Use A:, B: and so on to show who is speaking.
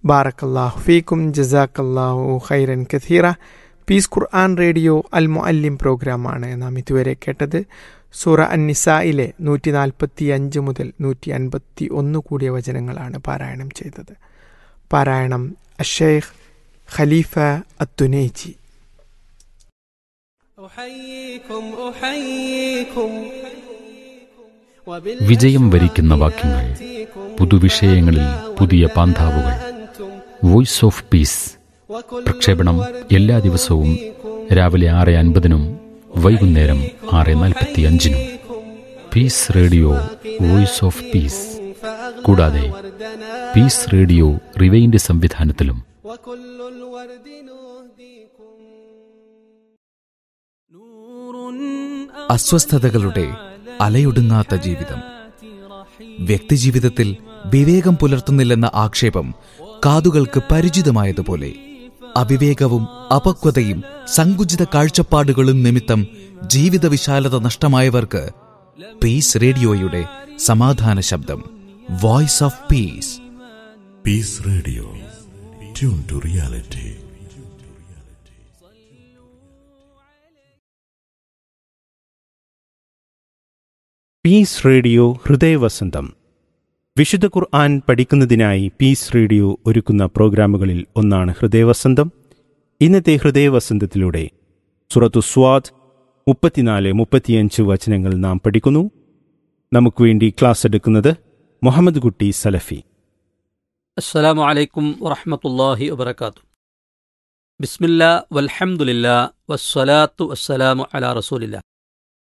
A: ബാറക്കല്ലാഹു ഫീക്കും, ജസാക്കല്ലാഹു ഖൈറൻ കഥീറ. പീസ് ഖുർആൻ റേഡിയോ അൽ മുഅല്ലിം പ്രോഗ്രാമാണ് നാം ഇതുവരെ കേട്ടത്. സൂറ അൻ-നിസായിലെ 145 മുതൽ 151 കൂടിയ വചനങ്ങളാണ് പാരായണം ചെയ്തത്. പാരായണം അഷേഖ് ഖലീഫ അത്തുനേജി.
B: വിജയം വരിക്കുന്ന വാക്യങ്ങൾ, പുതുവിഷയങ്ങളിൽ പുതിയ പാന്താവുകൾ. വോയിസ് ഓഫ് പീസ് പ്രക്ഷേപണം എല്ലാ ദിവസവും രാവിലെ 6:50 വൈകുന്നേരം 6:45. Piece radio voice of peace. കൂടാതെ പീസ് റേഡിയോ റിവൈൻഡ് സംവിധാനത്തിലും.
C: അസ്വസ്ഥതകളുടെ അലയൊടുങ്ങാത്ത ജീവിതം. വ്യക്തിജീവിതത്തിൽ വിവേകം പുലർത്തുന്നില്ലെന്ന ആക്ഷേപം കാതുകൾക്ക് പരിചിതമായതുപോലെ അവിവേകവും അപക്വതയും സങ്കുചിത കാഴ്ചപ്പാടുകളും നിമിത്തം ജീവിത വിശാലത നഷ്ടമായവർക്ക് പീസ് റേഡിയോയുടെ സമാധാന ശബ്ദം, voice of peace.
D: Piece radio, tune to reality.
E: Piece radio ഹൃദയവസന്തം. വിശുദ്ധ ഖുർആൻ പഠിക്കുന്നതിനായി പീസ് റേഡിയോ ഒരുക്കുന്ന പ്രോഗ്രാമുകളിൽ ഒന്നാണ് ഹൃദയവസന്തം. ഇന്നത്തെ ഹൃദയവസന്തത്തിലൂടെ സൂറത്തു സ്വാദ് 34-35 വചനങ്ങൾ നാം പഠിക്കുന്നു. നമുക്ക് വേണ്ടി ക്ലാസ് എടുക്കുന്നത് മുഹമ്മദ് കുട്ടി സലഫി.
F: അസ്സലാമു അലൈക്കും വറഹ്മത്തുള്ളാഹി വബറകാതുഹു. ബിസ്മില്ലാ വൽഹംദുലില്ലാ വസ്സലാത്തു വസ്സലാമു അലാ റസൂലില്ലാ.